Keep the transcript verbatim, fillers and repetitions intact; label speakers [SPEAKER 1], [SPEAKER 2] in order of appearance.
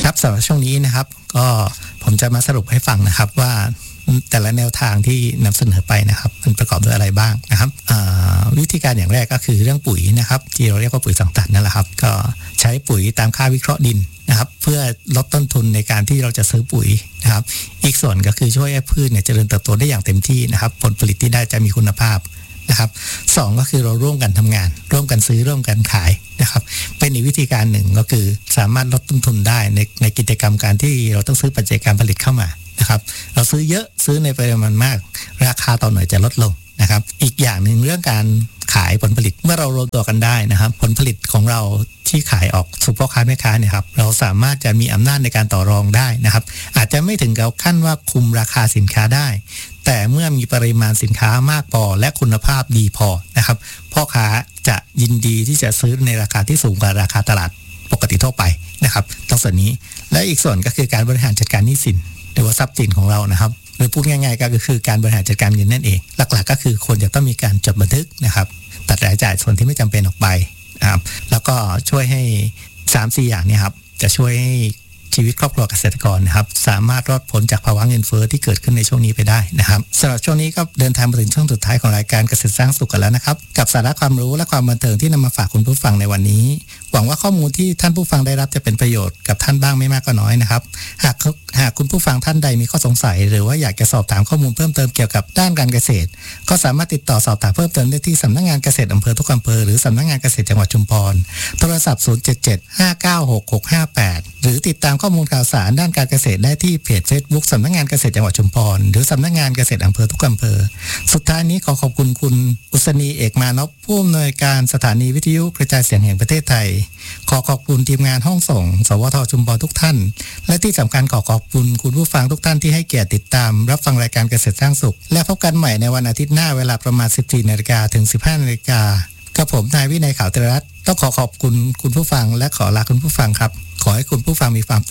[SPEAKER 1] ครับสำหรับช่วงนี้นะครับก็ผมจะมาสรุปให้ฟังนะครับว่าแต่ละแนวทางที่นำเสนอไปนะครับมันประกอบด้วยอะไรบ้างนะครับวิธีการอย่างแรกก็คือเรื่องปุ๋ยนะครับที่เราเรียกว่าปุ๋ยสังตัดนั่นแหละครับก็ใช้ปุ๋ยตามค่าวิเคราะห์ดินนะครับเพื่อลดต้นทุนในการที่เราจะซื้อปุ๋ยนะครับอีกส่วนก็คือช่วยให้พืชเนี่ยเจริญเติบโตได้อย่างเต็มที่นะครับผลผลิตที่ได้จะมีคุณภาพนะครับสองก็คือเราร่วมกันทำงานร่วมกันซื้อร่วมกันขายนะครับเป็นอีกวิธีการหนึ่งก็คือสามารถลดต้นทุนได้ในในกิจกรรมการที่เราต้องซื้อปัจจัยการผลิตเข้ามานะครับเราซื้อเยอะซื้อในปริมาณมากราคาต่อหน่วยจะลดลงนะครับอีกอย่างหนึ่งเรื่องการขายผลผลิตเมื่อเรารวมตัวกันได้นะครับผลผลิตของเราที่ขายออกสู่พ่อค้าแม่ค้าเนี่ยครับเราสามารถจะมีอำนาจในการต่อรองได้นะครับอาจจะไม่ถึงกับขั้นว่าคุมราคาสินค้าได้แต่เมื่อมีปริมาณสินค้ามากพอและคุณภาพดีพอนะครับพ่อค้าจะยินดีที่จะซื้อในราคาที่สูงกว่าราคาตลาดปกติทั่วไปนะครับตรงส่วนนี้และอีกส่วนก็คือการบริหารจัดการหนี้สินหรือว่าทรัพย์สินของเรานะครับหรือพูดง่ายๆก็คือการบริหารจัดการเงินนั่นเองหลักๆก็คือควรจะต้องมีการจดบันทึกนะครับตัดรายจ่ายส่วนที่ไม่จำเป็นออกไปนะครับแล้วก็ช่วยให้ สามสี่ อย่างนี้ครับจะช่วยให้ชีวิตครอบครัวเกษตรกรนะครับสามารถรอดพ้นจากภาวะเงินเฟ้อที่เกิดขึ้นในช่วงนี้ไปได้นะครับสำหรับช่วงนี้ก็เดินทางมาถึงช่วงสุดท้ายของรายการเกษตรสร้างสุขกันแล้วนะครับกับสาระความรู้และความบันเทิงที่นำมาฝากคุณผู้ฟังในวันนี้หวังว่าข้อมูลที่ท่านผู้ฟังได้รับจะเป็นประโยชน์กับท่านบ้างไม่มากก็น้อยนะครับหากหากคุณผู้ฟังท่านใดมีข้อสงสัยหรือว่าอยากจะสอบถามข้อมูลเพิ่มเติมเกี่ยวกับด้านการเกษตรก็สามารถติดต่อสอบถามเพิ่มเติมได้ที่สำนักงานเกษตรอำเภอทุกอำเภอหรือสำนักงานเกษตรจังหวัดชุมพรโทรศัพท์ศูนย์ เจ็ด เจ็ด ห้า เก้า หก หก ห้า แปดหรือติดตามข้อมูลข่าวสารด้านการเกษตรได้ที่เพจ Facebook สำนักงานเกษตรจังหวัดชุมพรหรือสำนักงานเกษตรอำเภอทุกอำเภอสุดท้ายนี้ขอขอบคุณคุณอุษณีเอกมานพผู้อำนวยการสถานีวิทยุกระจายเสียงแห่งประเทศไทยขอขอบคุณทีมงานห้องส่งสวทชุมพรทุกท่านและที่สำคัญขอขอบคุณคุณผู้ฟังทุกท่านที่ให้เกียรติติดตามรับฟังรายการเกษตรสร้างสุขและพบกันใหม่ในวันอาทิตย์หน้าเวลาประมาณ สิบสี่นาฬิกา ถึง สิบห้านาฬิกากับผมนายวินัยขาวเตรัตน์ต้องขอขอบคุณคุณผู้ฟังและขอลาคุณผู้ฟังครับขอให้คุณผู้ฟังมีความ